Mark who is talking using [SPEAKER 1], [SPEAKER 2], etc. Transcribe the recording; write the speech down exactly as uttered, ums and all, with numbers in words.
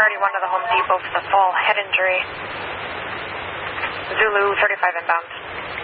[SPEAKER 1] priority one to the Home Depot for the fall head injury. Zulu thirty-five inbound.